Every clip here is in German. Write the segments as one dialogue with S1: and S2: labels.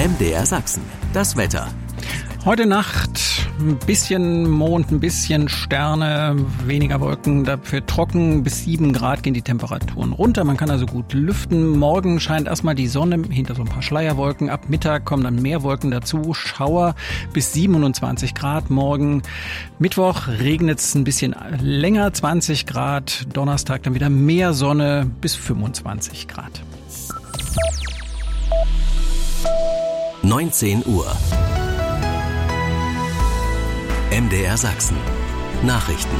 S1: MDR Sachsen, das Wetter.
S2: Heute Nacht ein bisschen Mond, ein bisschen Sterne, weniger Wolken, dafür trocken. Bis 7 Grad gehen die Temperaturen runter. Man kann also gut lüften. Morgen scheint erstmal die Sonne hinter so ein paar Schleierwolken. Ab Mittag kommen dann mehr Wolken dazu. Schauer bis 27 Grad morgen. Mittwoch regnet es ein bisschen länger, 20 Grad. Donnerstag dann wieder mehr Sonne bis 25 Grad.
S1: 19 Uhr. MDR Sachsen. Nachrichten.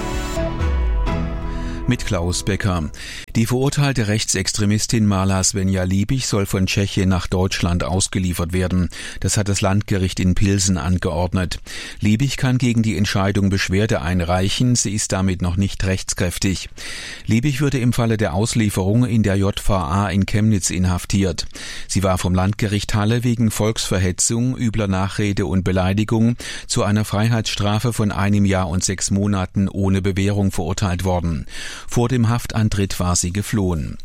S3: Mit Klaus Becker. Die verurteilte Rechtsextremistin Marla Svenja Liebig soll von Tschechien nach Deutschland ausgeliefert werden. Das hat das Landgericht in Pilsen angeordnet. Liebig kann gegen die Entscheidung Beschwerde einreichen. Sie ist damit noch nicht rechtskräftig. Liebig würde im Falle der Auslieferung in der JVA in Chemnitz inhaftiert. Sie war vom Landgericht Halle wegen Volksverhetzung, übler Nachrede und Beleidigung zu einer Freiheitsstrafe von 1 Jahr und 6 Monaten ohne Bewährung verurteilt worden. Vor dem Haftantritt war sie geflohen.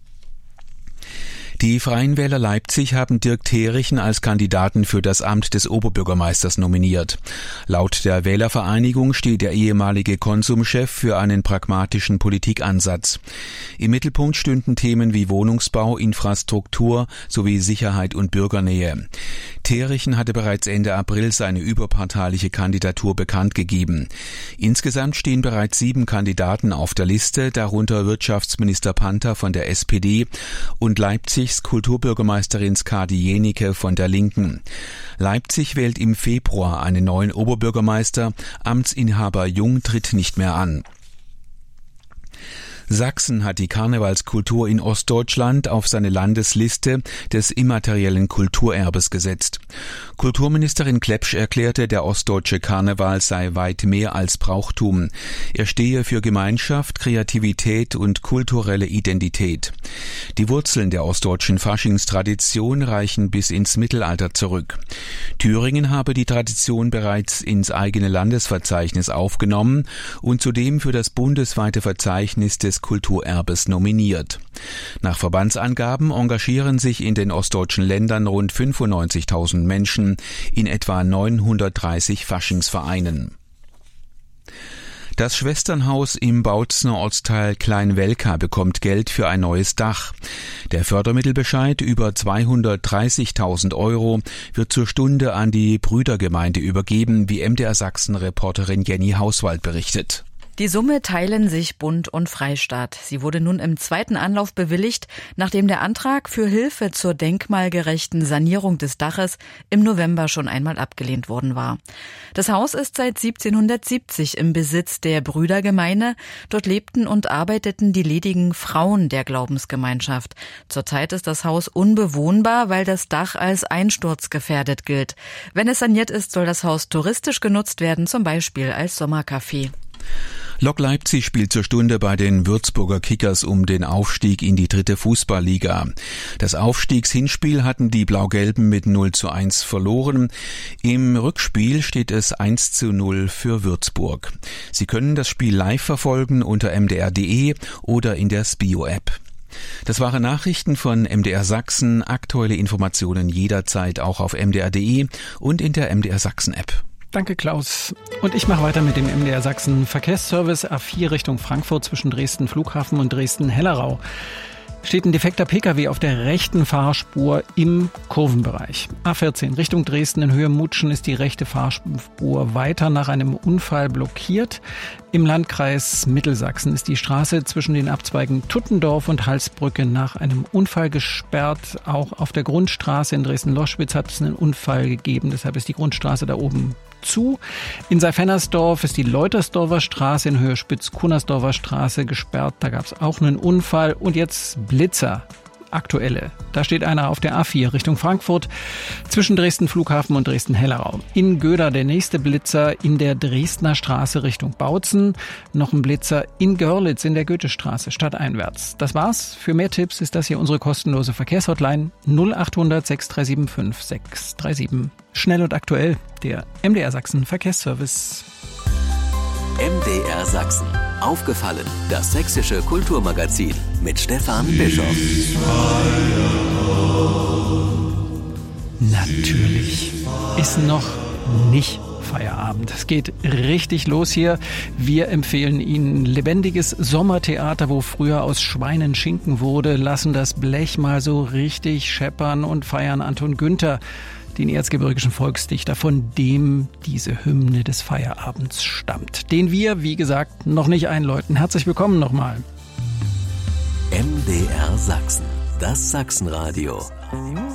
S3: Die Freien Wähler Leipzig haben Dirk Therichen als Kandidaten für das Amt des Oberbürgermeisters nominiert. Laut der Wählervereinigung steht der ehemalige Konsumchef für einen pragmatischen Politikansatz. Im Mittelpunkt stünden Themen wie Wohnungsbau, Infrastruktur sowie Sicherheit und Bürgernähe. Therichen hatte bereits Ende April seine überparteiliche Kandidatur bekannt gegeben. Insgesamt stehen bereits 7 Kandidaten auf der Liste, darunter Wirtschaftsminister Panther von der SPD und Leipzigs Kulturbürgermeisterin Skadi Jenicke von der Linken. Leipzig wählt im Februar einen neuen Oberbürgermeister. Amtsinhaber Jung tritt nicht mehr an. Sachsen hat die Karnevalskultur in Ostdeutschland auf seine Landesliste des immateriellen Kulturerbes gesetzt. Kulturministerin Klepsch erklärte, der ostdeutsche Karneval sei weit mehr als Brauchtum. Er stehe für Gemeinschaft, Kreativität und kulturelle Identität. Die Wurzeln der ostdeutschen Faschingstradition reichen bis ins Mittelalter zurück. Thüringen habe die Tradition bereits ins eigene Landesverzeichnis aufgenommen und zudem für das bundesweite Verzeichnis des Kulturerbes nominiert. Nach Verbandsangaben engagieren sich in den ostdeutschen Ländern rund 95.000 Menschen in etwa 930 Faschingsvereinen. Das Schwesternhaus im Bautzner Ortsteil Klein-Welka bekommt Geld für ein neues Dach. Der Fördermittelbescheid über 230.000 € wird zur Stunde an die Brüdergemeinde übergeben, wie MDR Sachsen-Reporterin Jenny Hauswald berichtet.
S4: Die Summe teilen sich Bund und Freistaat. Sie wurde nun im 2. Anlauf bewilligt, nachdem der Antrag für Hilfe zur denkmalgerechten Sanierung des Daches im November schon einmal abgelehnt worden war. Das Haus ist seit 1770 im Besitz der Brüdergemeinde. Dort lebten und arbeiteten die ledigen Frauen der Glaubensgemeinschaft. Zurzeit ist das Haus unbewohnbar, weil das Dach als einsturzgefährdet gilt. Wenn es saniert ist, soll das Haus touristisch genutzt werden, zum Beispiel als Sommercafé.
S3: Lok Leipzig spielt zur Stunde bei den Würzburger Kickers um den Aufstieg in die 3. Fußballliga. Das Aufstiegshinspiel hatten die Blau-Gelben mit 0:1 verloren. Im Rückspiel steht es 1:0 für Würzburg. Sie können das Spiel live verfolgen unter mdr.de oder in der Spio-App. Das waren Nachrichten von MDR Sachsen. Aktuelle Informationen jederzeit auch auf mdr.de und in der MDR Sachsen-App.
S2: Danke, Klaus. Und ich mache weiter mit dem MDR Sachsen Verkehrsservice A4 Richtung Frankfurt zwischen Dresden Flughafen und Dresden-Hellerau. Steht ein defekter Pkw auf der rechten Fahrspur im Kurvenbereich. A14 Richtung Dresden in Höhe Mutschen ist die rechte Fahrspur weiter nach einem Unfall blockiert. Im Landkreis Mittelsachsen ist die Straße zwischen den Abzweigen Tuttendorf und Halsbrücke nach einem Unfall gesperrt. Auch auf der Grundstraße in Dresden-Loschwitz hat es einen Unfall gegeben. Deshalb ist die Grundstraße da oben zu. In Seifernersdorf ist die Leutersdorfer Straße in Höhe Spitz-Kunersdorfer Straße gesperrt. Da gab es auch einen Unfall. Und jetzt Blitzer. Aktuelle. Da steht einer auf der A4 Richtung Frankfurt zwischen Dresden Flughafen und Dresden-Hellerau. In Göda der nächste Blitzer in der Dresdner Straße Richtung Bautzen. Noch ein Blitzer in Görlitz in der Goethestraße stadteinwärts. Das war's. Für mehr Tipps ist das hier unsere kostenlose Verkehrshotline 0800 6375 637. Schnell und aktuell, der MDR Sachsen Verkehrsservice.
S1: MDR Sachsen. Aufgefallen. Das sächsische Kulturmagazin mit Stefan Bischoff.
S2: La natürlich ist noch nicht Feierabend. Es geht richtig los hier. Wir empfehlen Ihnen lebendiges Sommertheater, wo früher aus Schweinen Schinken wurde, lassen das Blech mal so richtig scheppern und feiern Anton Günther, den erzgebirgischen Volksdichter, von dem diese Hymne des Feierabends stammt, den wir, wie gesagt, noch nicht einläuten. Herzlich willkommen nochmal.
S1: MDR Sachsen, das Sachsenradio.